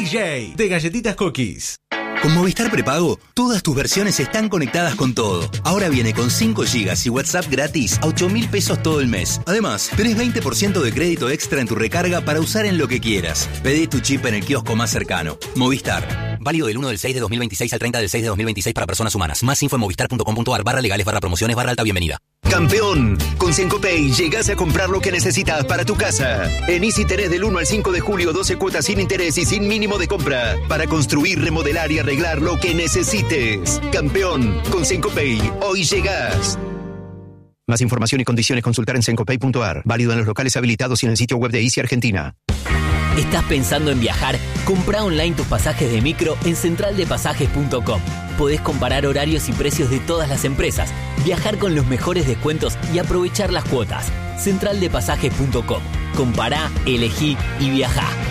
DJ de Galletitas Cookies. Con Movistar Prepago, todas tus versiones están conectadas con todo. Ahora viene con 5 GB y WhatsApp gratis a 8.000 pesos todo el mes. Además, tenés 20% de crédito extra en tu recarga para usar en lo que quieras. Pedí tu chip en el kiosco más cercano. Movistar. Válido del 1 del 6 de 2026 al 30 del 6 de 2026 para personas humanas. Más info en movistar.com.ar/legales/promociones/alta bienvenida. Campeón, con Cencopay llegás a comprar lo que necesitas para tu casa. En Easy tenés del 1 al 5 de julio 12 cuotas sin interés y sin mínimo de compra para construir, remodelar y arreglar lo que necesites. Campeón, con Cencopay, hoy llegás. Más información y condiciones consultar en cencopay.ar. Válido en los locales habilitados y en el sitio web de Easy Argentina. ¿Estás pensando en viajar? Comprá online tus pasajes de micro en centraldepasajes.com. Podés comparar horarios y precios de todas las empresas, viajar con los mejores descuentos y aprovechar las cuotas. Centraldepasajes.com. Compará, elegí y viajá.